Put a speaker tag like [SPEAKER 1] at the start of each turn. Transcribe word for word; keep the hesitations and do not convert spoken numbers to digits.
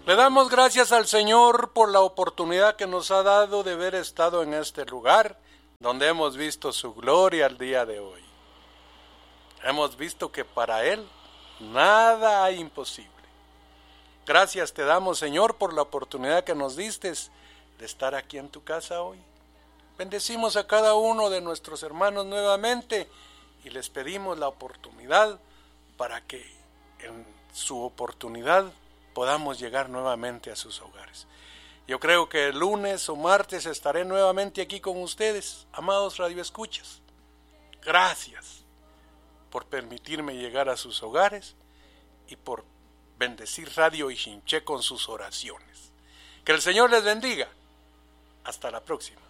[SPEAKER 1] Le damos gracias al Señor por la oportunidad que nos ha dado de haber estado en este lugar donde hemos visto su gloria al día de hoy. Hemos visto que para Él nada hay imposible. Gracias te damos, Señor, por la oportunidad que nos diste de estar aquí en tu casa hoy. Bendecimos a cada uno de nuestros hermanos nuevamente y les pedimos la oportunidad para que en su oportunidad podamos llegar nuevamente a sus hogares. Yo creo que el lunes o martes estaré nuevamente aquí con ustedes, amados radioescuchas. Gracias por permitirme llegar a sus hogares y por bendecir Radio Ixinché con sus oraciones. Que el Señor les bendiga. Hasta la próxima.